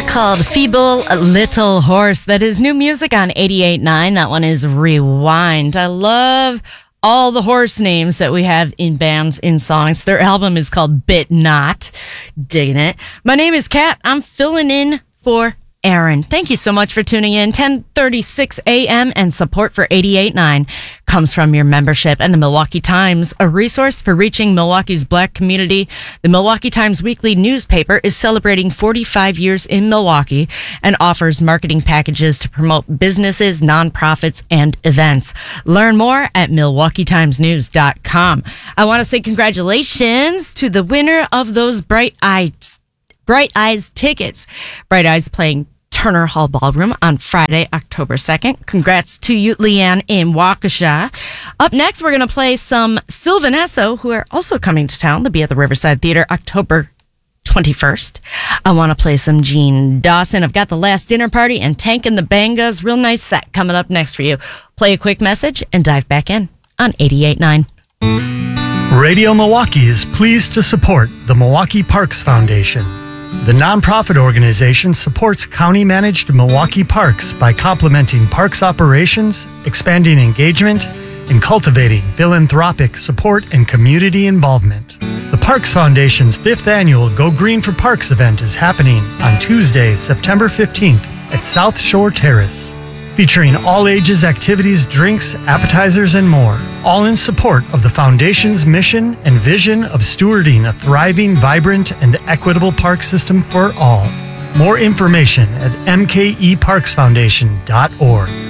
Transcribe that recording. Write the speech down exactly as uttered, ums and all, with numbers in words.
called Feeble Little Horse. That is new music on eighty-eight point nine. That one is Rewind. I love all the horse names that we have in bands, in songs. Their album is called Bit Not. Digging it. My name is Kat. I'm filling in for Aaron. Thank you so much for tuning in. ten thirty-six a.m. and support for eighty-eight point nine comes from your membership and the Milwaukee Times, a resource for reaching Milwaukee's Black community. The Milwaukee Times weekly newspaper is celebrating forty-five years in Milwaukee and offers marketing packages to promote businesses, nonprofits, and events. Learn more at milwaukee times news dot com. I want to say congratulations to the winner of those Bright Eyes Bright Eyes tickets. Bright Eyes playing Turner Hall Ballroom on Friday, October second. Congrats to you, Leanne, in Waukesha. Up next, we're going to play some Sylvan Esso, who are also coming to town. They'll be at the Riverside Theater October twenty-first. I want to play some Gene Dawson. I've got The Last Dinner Party and Tank and the Bangas. Real nice set coming up next for you. Play a quick message and dive back in on eighty-eight point nine. Radio Milwaukee is pleased to support the Milwaukee Parks Foundation. The nonprofit organization supports county-managed Milwaukee parks by complementing parks operations, expanding engagement, and cultivating philanthropic support and community involvement. The Parks Foundation's fifth annual Go Green for Parks event is happening on Tuesday, September fifteenth at South Shore Terrace, featuring all-ages activities, drinks, appetizers, and more, all in support of the Foundation's mission and vision of stewarding a thriving, vibrant, and equitable park system for all. More information at m k e parks foundation dot org.